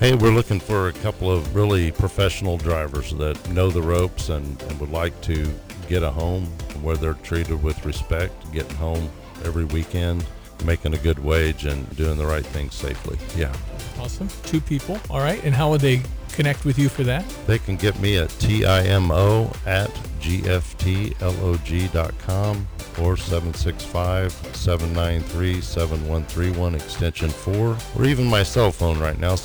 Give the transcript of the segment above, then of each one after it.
Hey, we're looking for a couple of really professional drivers that know the ropes and would like to get a home where they're treated with respect, getting home every weekend, making a good wage, and doing the right thing safely. Yeah. Awesome. 2 people. All right. And how would they connect with you for that? They can get me at timo@gftlog.com or 765-793-7131 extension 4, or even my cell phone right now,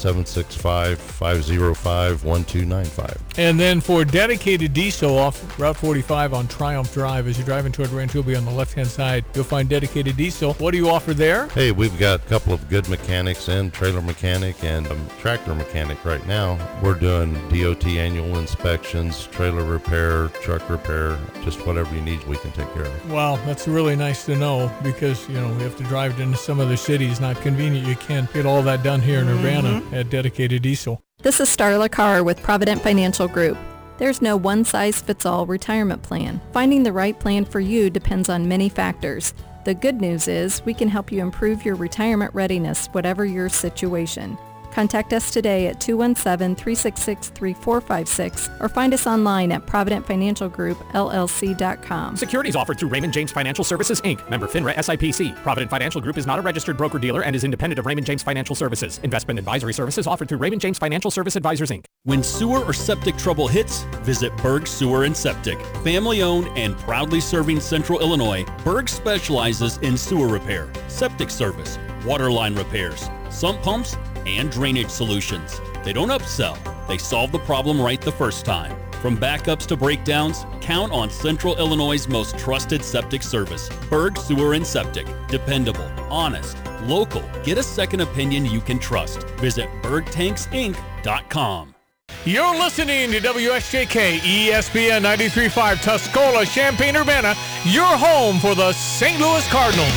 765-505-1295. And then for dedicated diesel off Route 45 on Triumph Drive, as you're driving toward Rancho, you'll be on the left-hand side. You'll find dedicated diesel. What do you offer there? Hey, we've got a couple of good mechanics in, trailer mechanic and tractor mechanic right now. We're doing DOT annual inspections, trailer repair, truck repair, just whatever you need, we can take care of. Wow, that's really nice to know because, we have to drive into some other cities. Not convenient. You can't get all that done here in Urbana at dedicated diesel. This is Starla Carr with Provident Financial Group. There's no one-size-fits-all retirement plan. Finding the right plan for you depends on many factors. The good news is we can help you improve your retirement readiness, whatever your situation. Contact us today at 217-366-3456 or find us online at providentfinancialgroupllc.com. Securities offered through Raymond James Financial Services, Inc., member FINRA SIPC. Provident Financial Group is not a registered broker-dealer and is independent of Raymond James Financial Services. Investment advisory services offered through Raymond James Financial Service Advisors, Inc. When sewer or septic trouble hits, visit Berg Sewer and Septic. Family-owned and proudly serving Central Illinois, Berg specializes in sewer repair, septic service, water line repairs, sump pumps, and drainage solutions. They don't upsell. They solve the problem right the first time. From backups to breakdowns, count on Central Illinois' most trusted septic service. Berg Sewer and Septic. Dependable, honest, local. Get a second opinion you can trust. Visit bergtanksinc.com. You're listening to WSJK ESPN 93.5 Tuscola, Champaign-Urbana, your home for the St. Louis Cardinals.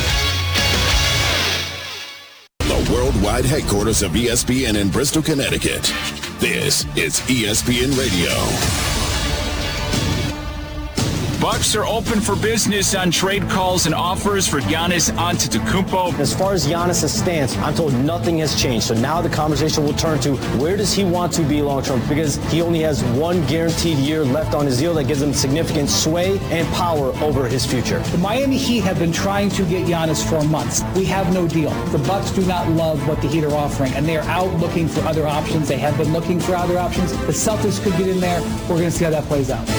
The worldwide headquarters of ESPN in Bristol, Connecticut. This is ESPN Radio. Bucks are open for business on trade calls and offers for Giannis Antetokounmpo. As far as Giannis' stance, I'm told nothing has changed. So now the conversation will turn to where does he want to be long-term? Because he only has one guaranteed year left on his deal that gives him significant sway and power over his future. The Miami Heat have been trying to get Giannis for months. We have no deal. The Bucks do not love what the Heat are offering, and they are out looking for other options. They have been looking for other options. The Celtics could get in there. We're going to see how that plays out.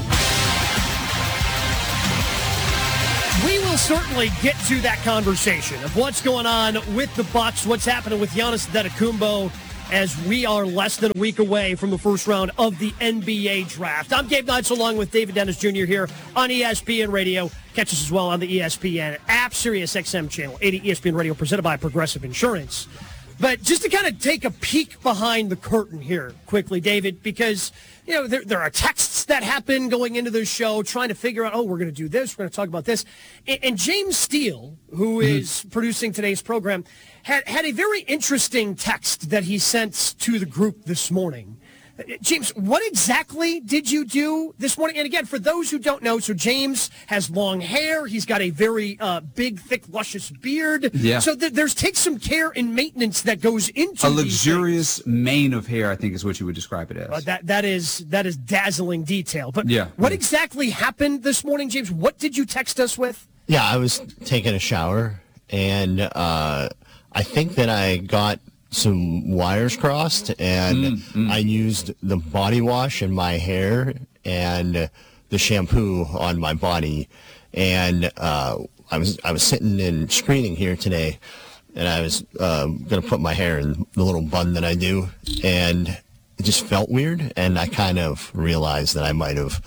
Certainly get to that conversation of what's going on with the Bucks, what's happening with Giannis Antetokounmpo as we are less than a week away from the first round of the NBA draft. I'm Gabe Knights along with David Dennis Jr. here on ESPN Radio. Catch us as well on the ESPN app, Sirius XM Channel 80, ESPN Radio, presented by Progressive Insurance. But just to kind of take a peek behind the curtain here quickly, David, because there are texts that happen going into the show trying to figure out, we're going to do this, we're going to talk about this. And James Steele, who is producing today's program, had a very interesting text that he sent to the group this morning. James, what exactly did you do this morning? And again, for those who don't know, so James has long hair. He's got a very big, thick, luscious beard. Yeah. So takes some care and maintenance that goes into a luxurious mane of hair, I think is what you would describe it as. That is dazzling detail. But yeah. What exactly happened this morning, James? What did you text us with? Yeah, I was taking a shower, and I think that I got some wires crossed, and I used the body wash in my hair and the shampoo on my body, and I was sitting in screening here today, and I was gonna put my hair in the little bun that I do, and it just felt weird, and I kind of realized that I might have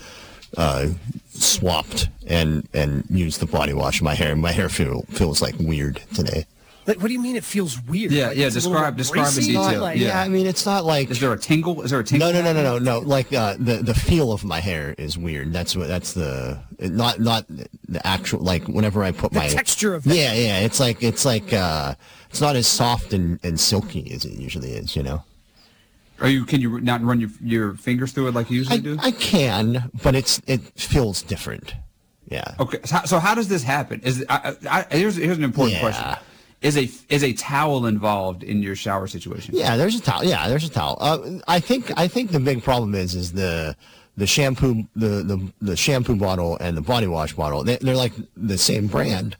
swapped and used the body wash in my hair. My hair feels like weird today. Like, what do you mean it feels weird? Yeah, like, yeah. Describe in detail. I mean, it's not like. Is there a tingle? No. Like the feel of my hair is weird. That's the not the actual, like whenever I put the texture of that. Yeah. It's like it's not as soft and silky as it usually is. Can you not run your fingers through it like you usually do? I can, but it feels different. Yeah. Okay. So how does this happen? Here's an important question. Is a towel involved in your shower situation? Yeah, there's a towel. Yeah, there's a towel. I think the big problem is the shampoo, the shampoo bottle and the body wash bottle. They're like the same brand.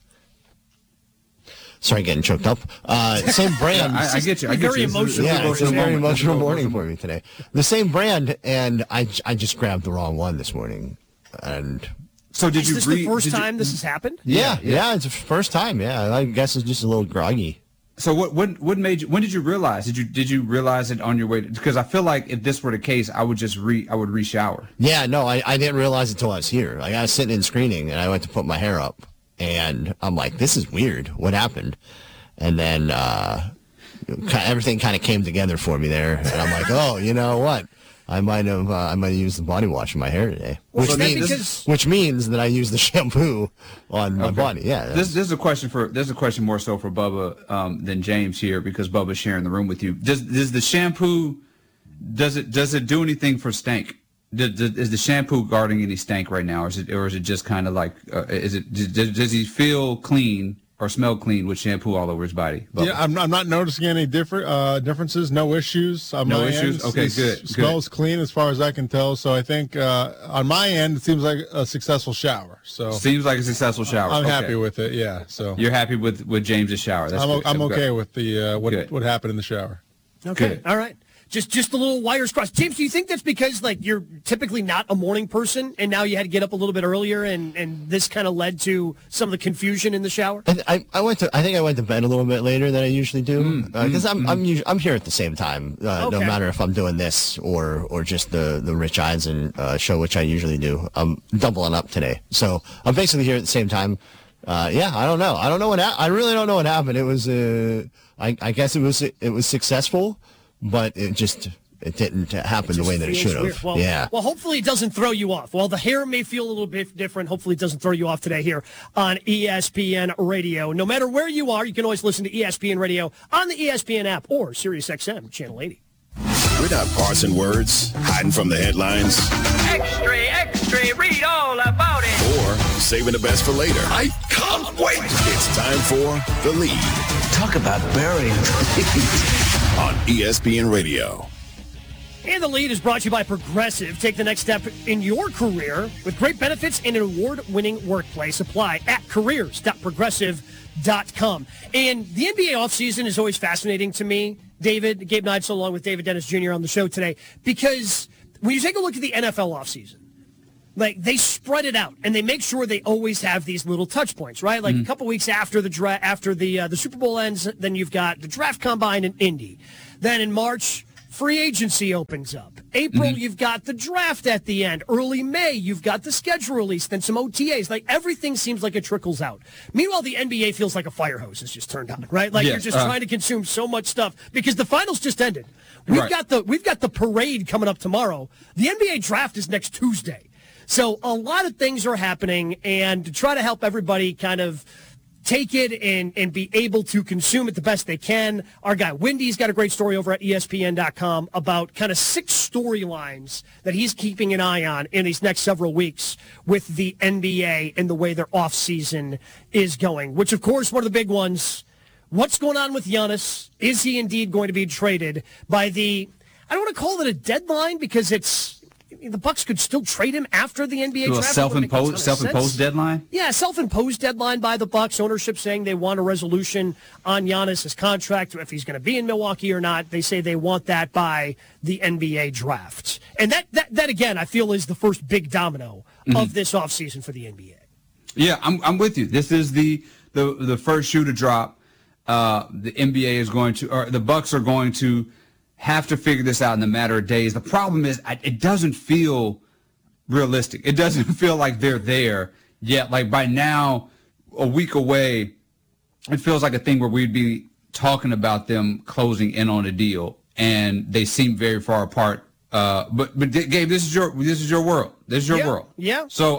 Sorry, getting choked up. Same brand. I get you. I get very you. emotional. Yeah, it's a very emotional morning moment. for me today. The same brand, and I just grabbed the wrong one this morning. And so did Is you this the first time this has happened? yeah, it's the first time. Yeah, I guess it's just a little groggy. So what made you? When did you realize? Did you realize it on your way? Because I feel like if this were the case, I would just re-shower. Yeah, no, I didn't realize it until I was here. Like, I was sitting in screening, and I went to put my hair up, and I'm like, this is weird. What happened? And then everything kind of came together for me there, and I'm like, oh, you know what? I might have used the body wash in my hair today, which means that I use the shampoo on my body. Yeah. This is a question more so for Bubba than James here, because Bubba's sharing the room with you. Does the shampoo does it do anything for stank? Is the shampoo guarding any stank right now, or is it just kind of like does he feel clean or smell clean with shampoo all over his body? Bubba? Yeah, I'm not noticing any differences. No issues on my end. Okay, good. Smells clean as far as I can tell. So I think on my end, it seems like a successful shower. So seems like a successful shower. I'm happy with it. Yeah. So you're happy with James's shower. That's I'm okay with the what happened in the shower. Okay. Good. All right. Just the little wires crossed. James, do you think that's because like you're typically not a morning person and now you had to get up a little bit earlier and this kind of led to some of the confusion in the shower? I think I went to bed a little bit later than I usually do because I'm here at the same time, no matter if I'm doing this or just the Rich Eisen show, which I usually do. I'm doubling up today, so I'm basically here at the same time. I don't know. I really don't know what happened. It was I guess it was successful. But it didn't happen the way that it should have. Well, hopefully it doesn't throw you off. While the hair may feel a little bit different, hopefully it doesn't throw you off today here on ESPN Radio. No matter where you are, you can always listen to ESPN Radio on the ESPN app or SiriusXM Channel 80. We're not parsing words, hiding from the headlines, Extra, read all about it. or saving the best for later. I can't wait. It's time for The Lead. Talk about burying the lead. On ESPN Radio. And The Lead is brought to you by Progressive. Take the next step in your career with great benefits and an award-winning workplace. Apply at careers.progressive.com. And the NBA offseason is always fascinating to me, David. Gabe Neitzel along with David Dennis Jr. on the show today, because when you take a look at the NFL offseason, like they spread it out and they make sure they always have these little touch points, right? Like a couple weeks after the Super Bowl ends, then you've got the draft combine in Indy. Then in March, free agency opens up. April, you've got the draft at the end. Early May, you've got the schedule release, then some OTAs. Like everything seems like it trickles out. Meanwhile, the NBA feels like a fire hose is just turned on, right? Like you're just trying to consume so much stuff because the finals just ended. We've got the parade coming up tomorrow. The NBA draft is next Tuesday. So a lot of things are happening, and to try to help everybody kind of take it and be able to consume it the best they can, our guy Wendy's got a great story over at ESPN.com about kind of 6 storylines that he's keeping an eye on in these next several weeks with the NBA and the way their offseason is going, which, of course, one of the big ones, what's going on with Giannis? Is he indeed going to be traded by the, I don't want to call it a deadline because the Bucks could still trade him after the NBA draft. Self-imposed deadline? Yeah, self-imposed deadline by the Bucks. Ownership saying they want a resolution on Giannis' contract, if he's going to be in Milwaukee or not. They say they want that by the NBA draft. And that again, I feel is the first big domino of this offseason for the NBA. Yeah, I'm with you. This is the first shoe to drop. The NBA is going to, or the Bucks are going to have to figure this out in a matter of days. The problem is it doesn't feel realistic. It doesn't feel like they're there yet. Like by now, a week away, it feels like a thing where we'd be talking about them closing in on a deal, and they seem very far apart. But Gabe, this is your world. This is your world. Yeah. So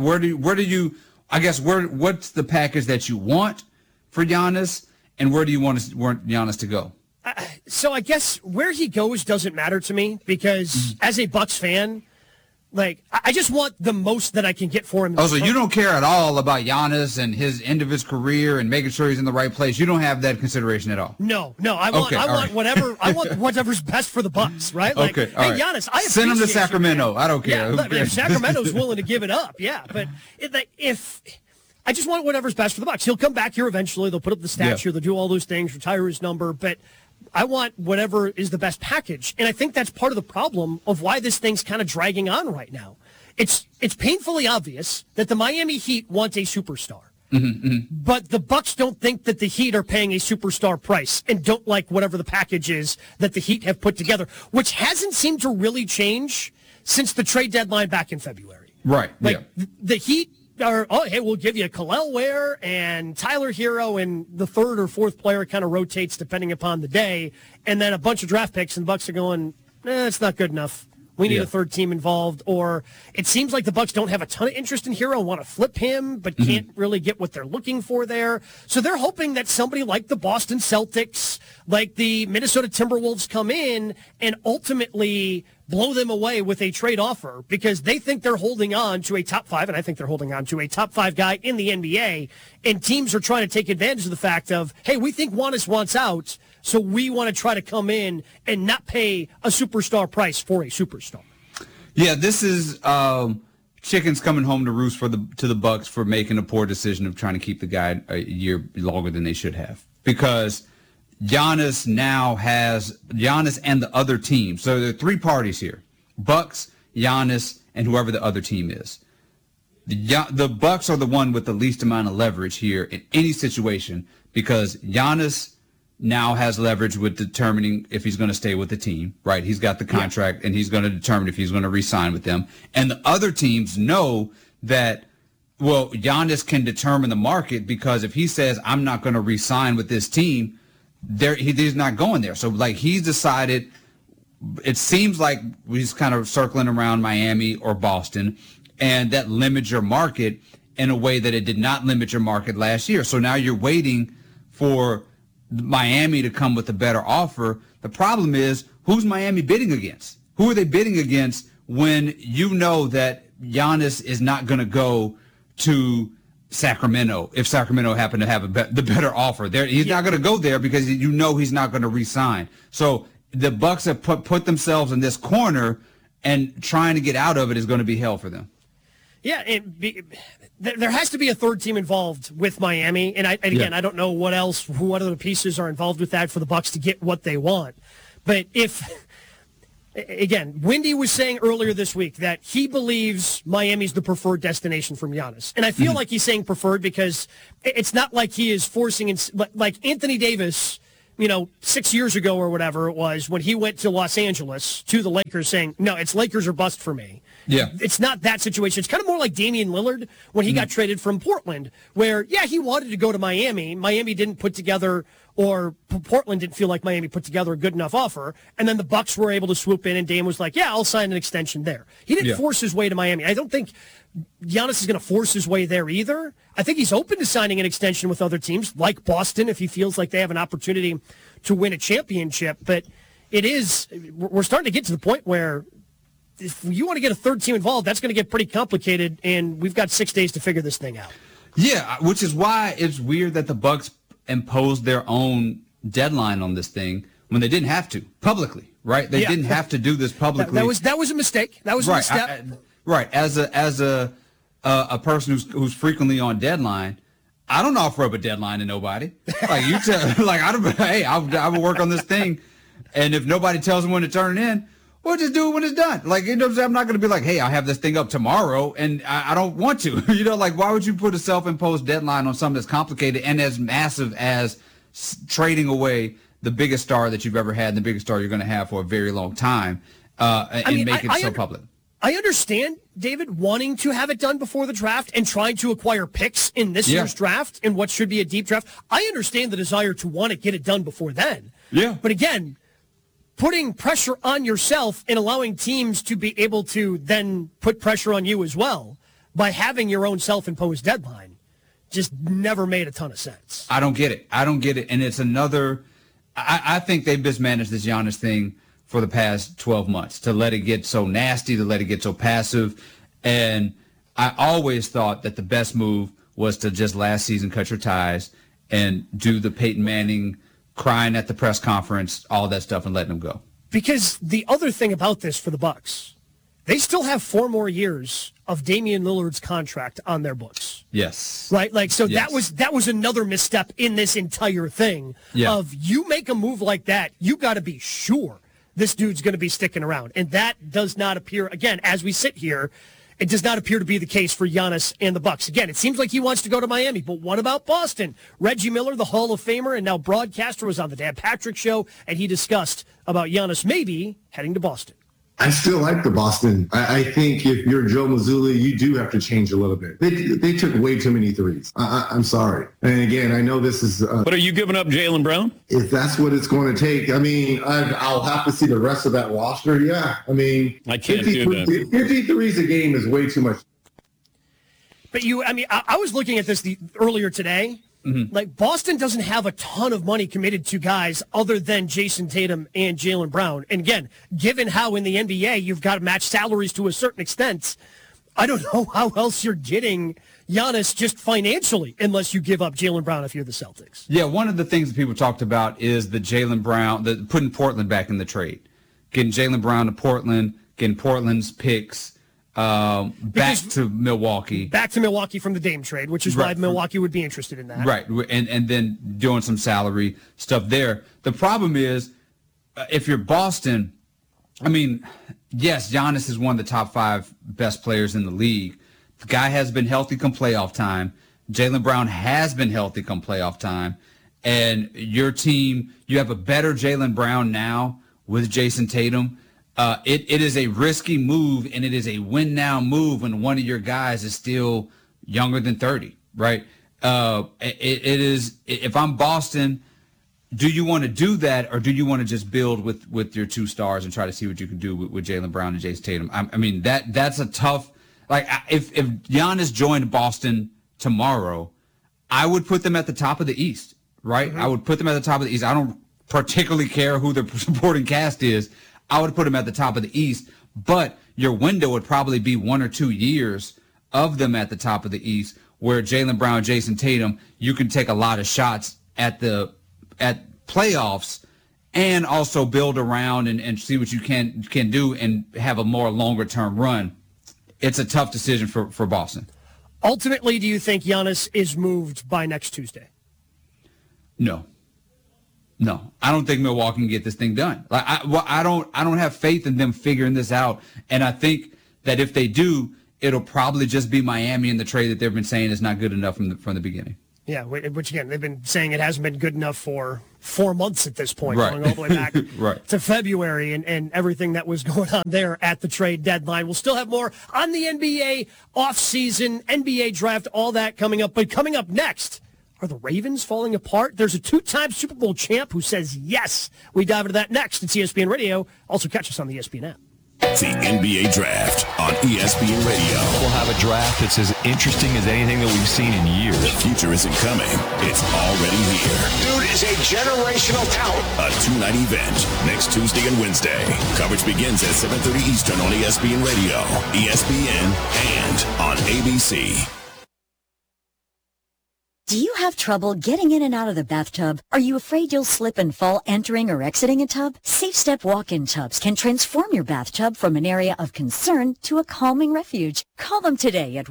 what's the package that you want for Giannis, and where do you want Giannis to go? So I guess where he goes doesn't matter to me because as a Bucks fan, Like, I just want the most that I can get for him. Oh, so you don't care at all about Giannis and his end of his career and making sure he's in the right place. You don't have that consideration at all. No. I want whatever's best for the Bucks, right? Like, okay, hey, Giannis, I send him to Sacramento. I don't care. Yeah, if Sacramento's willing to give it up, yeah. But if I just want whatever's best for the Bucks, he'll come back here eventually. They'll put up the statue. They'll do all those things, retire his number, but I want whatever is the best package. And I think that's part of the problem of why this thing's kind of dragging on right now. It's painfully obvious that the Miami Heat want a superstar. But the Bucks don't think that the Heat are paying a superstar price and don't like whatever the package is that the Heat have put together, which hasn't seemed to really change since the trade deadline back in February. Right. Like the Heat are, hey, we'll give you Khalil Ware and Tyler Hero, and the third or fourth player kind of rotates depending upon the day, and then a bunch of draft picks, and the Bucks are going, it's not good enough. We need a third team involved. Or it seems like the Bucks don't have a ton of interest in Hero and want to flip him, but can't really get what they're looking for there. So they're hoping that somebody like the Boston Celtics, like the Minnesota Timberwolves come in and ultimately blow them away with a trade offer because they think they're holding on to a top 5, and I think they're holding on to a top 5 guy in the NBA, and teams are trying to take advantage of the fact of, hey, we think Giannis wants out, so we want to try to come in and not pay a superstar price for a superstar. Yeah, this is chickens coming home to roost to the Bucks for making a poor decision of trying to keep the guy a year longer than they should have. Because Giannis and the other team. So there are 3 parties here: Bucks, Giannis, and whoever the other team is. The Bucks are the one with the least amount of leverage here in any situation because Giannis now has leverage with determining if he's going to stay with the team, right? He's got the contract and he's going to determine if he's going to re-sign with them. And the other teams know that, well, Giannis can determine the market because if he says, I'm not going to re-sign with this team, he's not going there. So, like, he's decided, it seems like he's kind of circling around Miami or Boston, and that limits your market in a way that it did not limit your market last year. So now you're waiting for Miami to come with a better offer. The problem is, who's Miami bidding against? Who are they bidding against when you know that Giannis is not going to go to Sacramento if Sacramento happened to have the better offer? He's not going to go there because you know he's not going to re-sign. So the Bucks have put themselves in this corner, and trying to get out of it is going to be hell for them. Yeah, there has to be a third team involved with Miami, and I don't know what other pieces are involved with that for the Bucks to get what they want. But again, Windy was saying earlier this week that he believes Miami's the preferred destination from Giannis, and I feel like he's saying preferred because it's not like he is forcing, like Anthony Davis, 6 years ago or whatever it was when he went to Los Angeles to the Lakers, saying, "No, it's Lakers or bust for me." Yeah. It's not that situation. It's kind of more like Damian Lillard when he got traded from Portland, where, he wanted to go to Miami. Miami didn't put together, or Portland didn't feel like Miami put together a good enough offer. And then the Bucks were able to swoop in, and Dame was like, I'll sign an extension there. He didn't force his way to Miami. I don't think Giannis is going to force his way there either. I think he's open to signing an extension with other teams, like Boston, if he feels like they have an opportunity to win a championship. But we're starting to get to the point where if you want to get a third team involved, that's going to get pretty complicated, and we've got 6 days to figure this thing out. Yeah, which is why it's weird that the Bucks imposed their own deadline on this thing when they didn't have to publicly, right? They didn't have to do this publicly. That was a mistake. That was a misstep. Right. As a person who's frequently on deadline, I don't offer up a deadline to nobody. Like you tell, like I will work on this thing, and if nobody tells them when to turn it in, we'll just do it when it's done. Like, I'm not going to be like, hey, I'll have this thing up tomorrow, and I don't want to. Like, why would you put a self-imposed deadline on something that's complicated and as massive as trading away the biggest star that you've ever had and the biggest star you're going to have for a very long time and make it so public? I understand, David, wanting to have it done before the draft and trying to acquire picks in this year's draft and what should be a deep draft. I understand the desire to want to get it done before then. Yeah. But again, putting pressure on yourself and allowing teams to be able to then put pressure on you as well by having your own self-imposed deadline just never made a ton of sense. I don't get it. And it's another – I think they've mismanaged this Giannis thing for the past 12 months, to let it get so nasty, to let it get so passive. And I always thought that the best move was to just last season cut your ties and do the Peyton Manning crying at the press conference, all that stuff, and letting him go. Because the other thing about this for the Bucs, they still have 4 more years of Damian Lillard's contract on their books. Yes. Right? Like, so Yes. that was another misstep in this entire thing of you make a move like that, you got to be sure this dude's going to be sticking around. And that does not appear, again, as we sit here, it does not appear to be the case for Giannis and the Bucs. Again, it seems like he wants to go to Miami, but what about Boston? Reggie Miller, the Hall of Famer and now broadcaster, was on the Dan Patrick Show, and he discussed about Giannis maybe heading to Boston. I still like the Boston. I think if you're Joe Mazzulla, you do have to change a little bit. They took way too many threes. I'm sorry. And again, I know this is... but are you giving up Jaylen Brown? If that's what it's going to take. I mean, I'll have to see the rest of that roster. Yeah. I mean... I can't do that. 50 threes a game is way too much. But I was looking at this earlier today. Mm-hmm. Like, Boston doesn't have a ton of money committed to guys other than Jason Tatum and Jaylen Brown. And again, given how in the NBA you've got to match salaries to a certain extent, I don't know how else you're getting Giannis just financially unless you give up Jaylen Brown if you're the Celtics. Yeah, one of the things that people talked about is the Jaylen Brown, putting Portland back in the trade. Getting Jaylen Brown to Portland, getting Portland's picks back to Milwaukee. Back to Milwaukee from the Dame trade, which is why Milwaukee would be interested in that. Right, and then doing some salary stuff there. The problem is, if you're Boston, I mean, yes, Giannis is one of the top 5 best players in the league. The guy has been healthy come playoff time. Jaylen Brown has been healthy come playoff time. And your team, you have a better Jaylen Brown now with Jason Tatum. It is a risky move, and it is a win-now move when one of your guys is still younger than 30, right? It is. If I'm Boston, do you want to do that, or do you want to just build with your 2 stars and try to see what you can do with Jaylen Brown and Jason Tatum? I mean, that's a tough – like, if Giannis joined Boston tomorrow, I would put them at the top of the East, right? Mm-hmm. I would put them at the top of the East. I don't particularly care who the supporting cast is. I would put them at the top of the East, but your window would probably be 1 or 2 years of them at the top of the East, where Jaylen Brown, Jason Tatum, you can take a lot of shots at playoffs and also build around and see what you can do and have a more longer-term run. It's a tough decision for Boston. Ultimately, do you think Giannis is moved by next Tuesday? No, I don't think Milwaukee can get this thing done. Like I don't have faith in them figuring this out. And I think that if they do, it'll probably just be Miami in the trade that they've been saying is not good enough from the beginning. Yeah, which again, they've been saying it hasn't been good enough for 4 months at this point, right. Going all the way back to February and everything that was going on there at the trade deadline. We'll still have more on the NBA offseason, NBA draft, all that coming up. But coming up next, are the Ravens falling apart? There's a 2-time Super Bowl champ who says yes. We dive into that next. It's ESPN Radio. Also catch us on the ESPN app. The NBA Draft on ESPN Radio. We'll have a draft that's as interesting as anything that we've seen in years. The future isn't coming. It's already here. Dude is a generational talent. A 2-night event next Tuesday and Wednesday. Coverage begins at 7:30 Eastern on ESPN Radio, ESPN, and on ABC. Do you have trouble getting in and out of the bathtub? Are you afraid you'll slip and fall entering or exiting a tub? Safe Step walk-in tubs can transform your bathtub from an area of concern to a calming refuge. Call them today at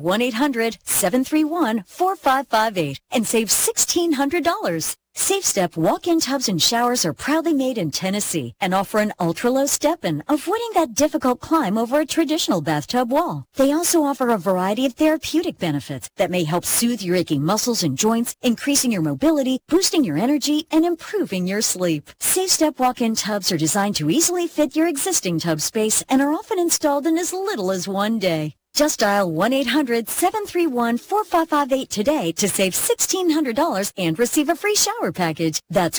1-800-731-4558 and save $1,600. Safe Step walk-in tubs and showers are proudly made in Tennessee and offer an ultra-low step-in, avoiding that difficult climb over a traditional bathtub wall. They also offer a variety of therapeutic benefits that may help soothe your aching muscles and joints, increasing your mobility, boosting your energy, and improving your sleep. Safe Step walk-in tubs are designed to easily fit your existing tub space and are often installed in as little as 1 day. Just dial 1-800-731-4558 today to save $1,600 and receive a free shower package. That's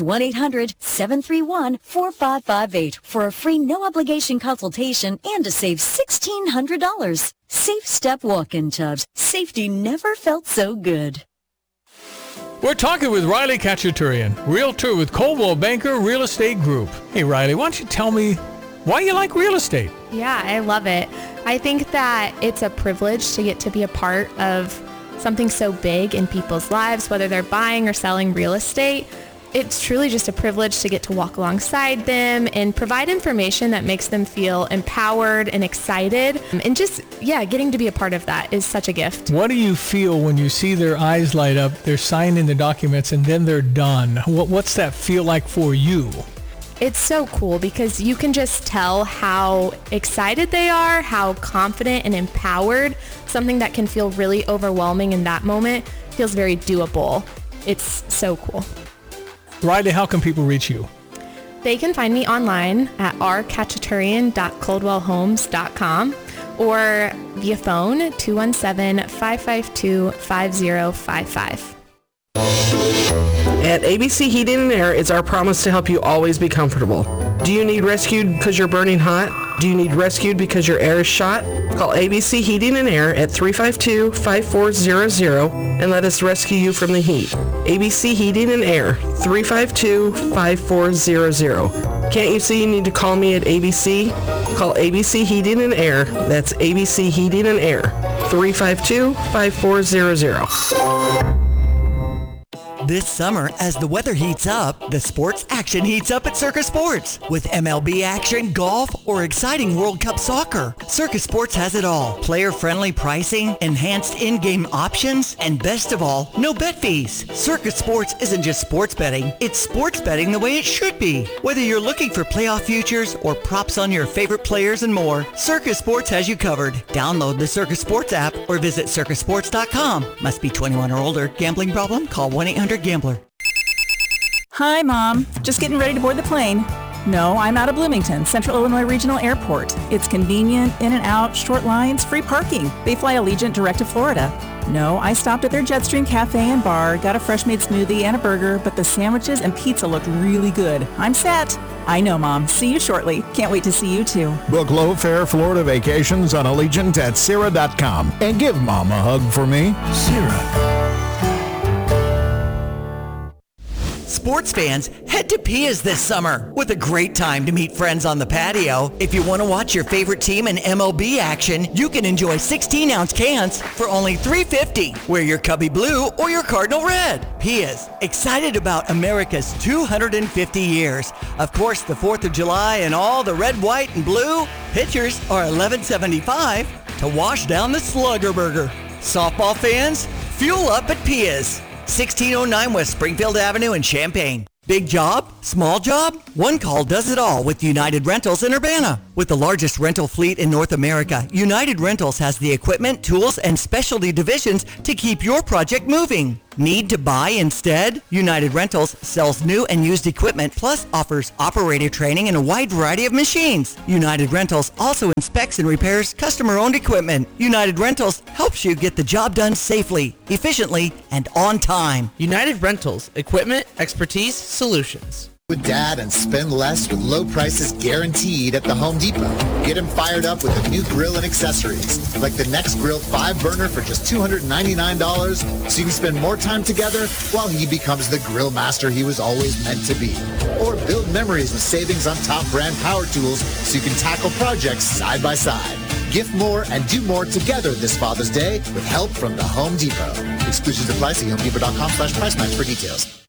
1-800-731-4558 for a free no-obligation consultation and to save $1,600. Safe Step walk-in tubs. Safety never felt so good. We're talking with Riley Kachaturian, realtor with Coldwell Banker Real Estate Group. Hey, Riley, why don't you tell me Why you like real estate? Yeah, I love it. I think that it's a privilege to get to be a part of something so big in people's lives, whether they're buying or selling real estate. It's truly just a privilege to get to walk alongside them and provide information that makes them feel empowered and excited. And just, getting to be a part of that is such a gift. What do you feel when you see their eyes light up, they're signing the documents, and then they're done? What's that feel like for you? It's so cool because you can just tell how excited they are, how confident and empowered. Something that can feel really overwhelming in that moment feels very doable. It's so cool. Riley, how can people reach you? They can find me online at rkachaturian.coldwellhomes.com or via phone 217-552-5055. At ABC Heating and Air, it's our promise to help you always be comfortable. Do you need rescued because you're burning hot? Do you need rescued because your air is shot? Call ABC Heating and Air at 352-5400 and let us rescue you from the heat. ABC Heating and Air, 352-5400. Can't you see you need to call me at ABC? Call ABC Heating and Air. That's ABC Heating and Air, 352-5400. This summer, as the weather heats up, the sports action heats up at Circus Sports. With MLB action, golf, or exciting World Cup soccer, Circus Sports has it all. Player-friendly pricing, enhanced in-game options, and best of all, no bet fees. Circus Sports isn't just sports betting, it's sports betting the way it should be. Whether you're looking for playoff futures or props on your favorite players and more, Circus Sports has you covered. Download the Circus Sports app or visit circusports.com. Must be 21 or older. Gambling problem? Call 1-800-GAMBLER. Hi, Mom. Just getting ready to board the plane. No, I'm out of Bloomington, Central Illinois Regional Airport. It's convenient, in and out, short lines, free parking. They fly Allegiant direct to Florida. No, I stopped at their Jetstream Cafe and Bar, got a fresh-made smoothie and a burger, but the sandwiches and pizza looked really good. I'm set. I know, Mom. See you shortly. Can't wait to see you, too. Book low-fare Florida vacations on Allegiant at Sierra.com and give Mom a hug for me. Sierra. Sports fans, head to Pia's this summer with a great time to meet friends on the patio. If you want to watch your favorite team in MLB action, you can enjoy 16-ounce cans for only $3.50. Wear your Cubby Blue or your Cardinal Red. Pia's, excited about America's 250 years. Of course, the 4th of July and all the red, white, and blue. Pitchers are $11.75 to wash down the Slugger Burger. Softball fans, fuel up at Pia's. 1609 West Springfield Avenue in Champaign. Big job? Small job? One call does it all with United Rentals in Urbana. With the largest rental fleet in North America, United Rentals has the equipment, tools, and specialty divisions to keep your project moving. Need to buy instead? United Rentals sells new and used equipment, plus offers operator training and a wide variety of machines. United Rentals also inspects and repairs customer-owned equipment. United Rentals helps you get the job done safely, efficiently, and on time. United Rentals, equipment, expertise, solutions. With Dad and spend less with low prices guaranteed at the Home Depot. Get him fired up with a new grill and accessories, like the Next Grill 5-burner for just $299, so you can spend more time together while he becomes the grill master he was always meant to be. Or build memories with savings on top brand power tools so you can tackle projects side by side. Gift more and do more together this Father's Day with help from the Home Depot. Exclusions apply. See HomeDepot.com/price match for details.